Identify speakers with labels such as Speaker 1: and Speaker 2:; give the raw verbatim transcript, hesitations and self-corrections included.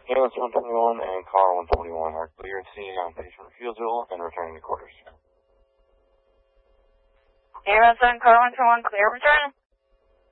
Speaker 1: Ambulance one twenty-one and car one twenty-one are clear, seeing on patient refusal and returning to quarters.
Speaker 2: Ambulance one, car one twenty-one, clear, return.